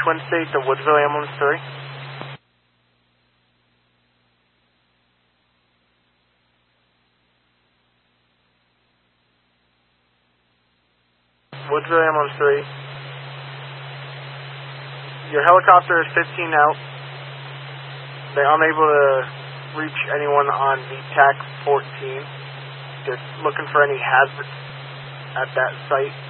Twin State to Woodsville Ambulance 3. Woodsville Ambulance 3. Your helicopter is 15 out. They're unable to reach anyone on VTAC 14. They're looking for any hazards at that site.